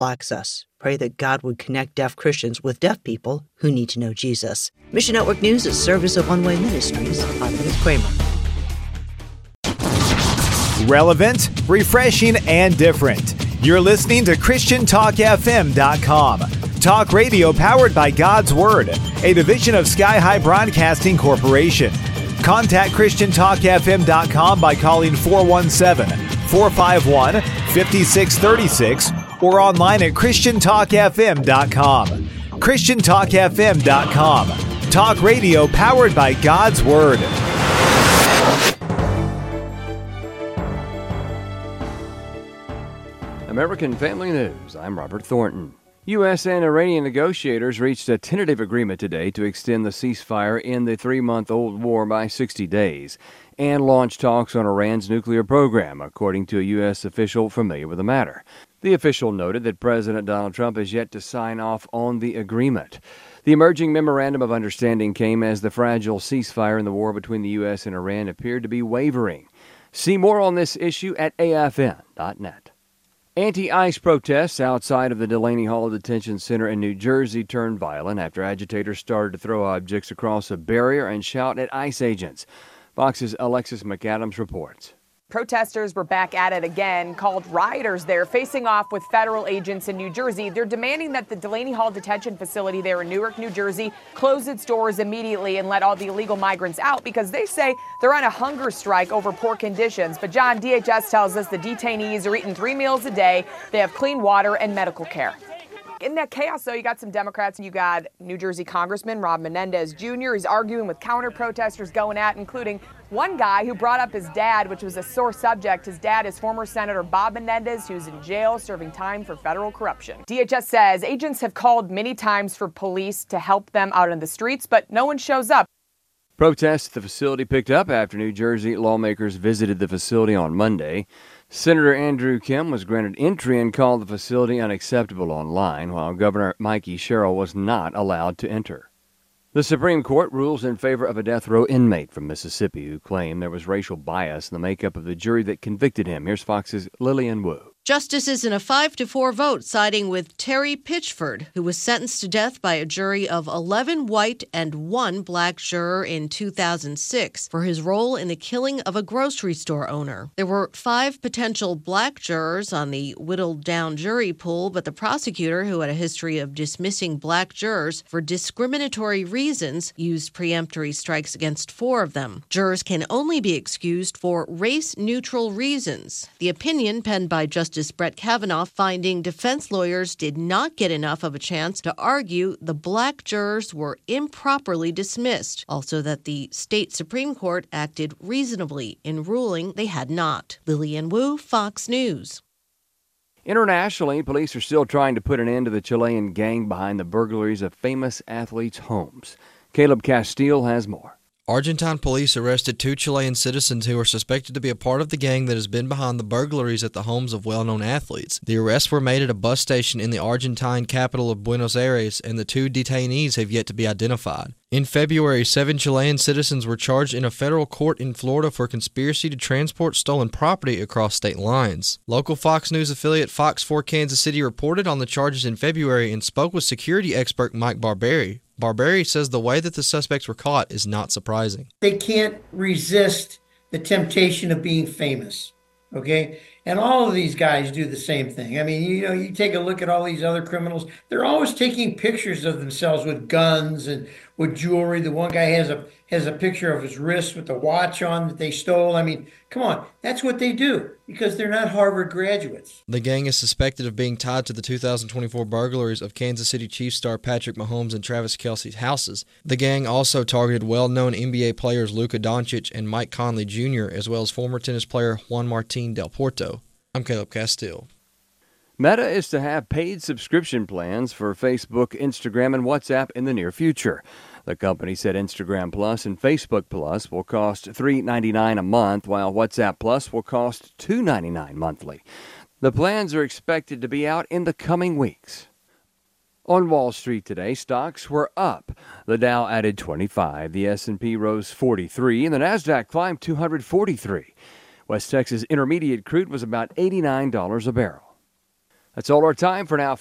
Access. Pray that God would connect deaf Christians with deaf people who need to know Jesus. Mission Network News is service of One Way Ministries. I'm Dennis Kramer. Relevant, refreshing, and different. You're listening to ChristianTalkFM.com. Talk radio powered by God's Word, a division of Sky High Broadcasting Corporation. Contact ChristianTalkFM.com by calling 417-451-5636 or online at ChristianTalkFM.com. ChristianTalkFM.com. Talk radio powered by God's Word. American Family News, I'm Robert Thornton. U.S. and Iranian negotiators reached a tentative agreement today to extend the ceasefire in the 3-month-old war by 60 days and launch talks on Iran's nuclear program, according to a U.S. official familiar with the matter. The official noted that President Donald Trump has yet to sign off on the agreement. The emerging memorandum of understanding came as the fragile ceasefire in the war between the U.S. and Iran appeared to be wavering. See more on this issue at afn.net. Anti-ICE protests outside of the Delaney Hall Detention Center in New Jersey turned violent after agitators started to throw objects across a barrier and shout at ICE agents. Fox's Alexis McAdams reports. Protesters were back at it again, called rioters there, facing off with federal agents in New Jersey. They're demanding that the Delaney Hall detention facility there in Newark, New Jersey, close its doors immediately and let all the illegal migrants out because they say they're on a hunger strike over poor conditions. But John, DHS tells us the detainees are eating 3 meals a day. They have clean water and medical care. In that chaos, though, you got some Democrats and you got New Jersey Congressman Rob Menendez Jr. He's arguing with counter-protesters going at, including one guy who brought up his dad, which was a sore subject. His dad is former Senator Bob Menendez, who's in jail serving time for federal corruption. DHS says agents have called many times for police to help them out on the streets, but no one shows up. Protests at the facility picked up after New Jersey lawmakers visited the facility on Monday. Senator Andrew Kim was granted entry and called the facility unacceptable online, while Governor Mikey Sherrill was not allowed to enter. The Supreme Court rules in favor of a death row inmate from Mississippi who claimed there was racial bias in the makeup of the jury that convicted him. Here's Fox's Lillian Wu. Justices in a 5-4 vote siding with Terry Pitchford, who was sentenced to death by a jury of 11 white and 1 black juror in 2006 for his role in the killing of a grocery store owner. There were 5 potential black jurors on the whittled-down jury pool, but the prosecutor, who had a history of dismissing black jurors for discriminatory reasons, used preemptory strikes against 4 of them. Jurors can only be excused for race-neutral reasons. The opinion, penned by Justice Brett Kavanaugh, finding defense lawyers did not get enough of a chance to argue the black jurors were improperly dismissed. Also that the state Supreme Court acted reasonably in ruling they had not. Lillian Wu, Fox News. Internationally, police are still trying to put an end to the Chilean gang behind the burglaries of famous athletes' homes. Caleb Castile has more. Argentine police arrested 2 Chilean citizens who are suspected to be a part of the gang that has been behind the burglaries at the homes of well-known athletes. The arrests were made at a bus station in the Argentine capital of Buenos Aires, and the 2 detainees have yet to be identified. In February, 7 Chilean citizens were charged in a federal court in Florida for conspiracy to transport stolen property across state lines. Local Fox News affiliate Fox 4 Kansas City reported on the charges in February and spoke with security expert Mike Barberi. Barberi says the way that the suspects were caught is not surprising. They can't resist the temptation of being famous, okay? And all of these guys do the same thing. I mean, you take a look at all these other criminals, they're always taking pictures of themselves with guns and with jewelry. The one guy has a picture of his wrist with the watch on that they stole. I mean, come on, that's what they do because they're not Harvard graduates. The gang is suspected of being tied to the 2024 burglaries of Kansas City Chiefs star Patrick Mahomes and Travis Kelce's houses. The gang also targeted well-known NBA players Luka Doncic and Mike Conley Jr., as well as former tennis player Juan Martín del Porto. I'm Caleb Castile. Meta is to have paid subscription plans for Facebook, Instagram, and WhatsApp in the near future. The company said Instagram Plus and Facebook Plus will cost $3.99 a month, while WhatsApp Plus will cost $2.99 monthly. The plans are expected to be out in the coming weeks. On Wall Street today, stocks were up. The Dow added 25, the S&P rose 43, and the Nasdaq climbed 243. West Texas Intermediate crude was about $89 a barrel. That's all our time for now.